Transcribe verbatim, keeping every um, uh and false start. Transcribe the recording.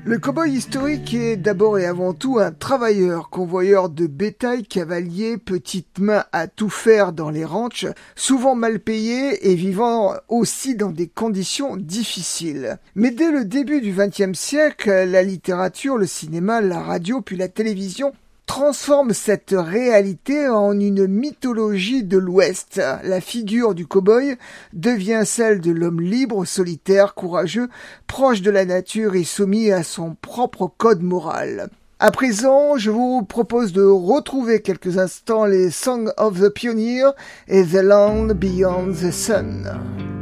Le cow-boy historique est d'abord et avant tout un travailleur, convoyeur de bétail, cavalier, petite main à tout faire dans les ranchs, souvent mal payé et vivant aussi dans des conditions difficiles. Mais dès le début du vingtième siècle, la littérature, le cinéma, la radio puis la télévision transforme cette réalité en une mythologie de l'Ouest. La figure du cow-boy devient celle de l'homme libre, solitaire, courageux, proche de la nature et soumis à son propre code moral. À présent, je vous propose de retrouver quelques instants les Songs of the Pioneer et The Land Beyond the Sun.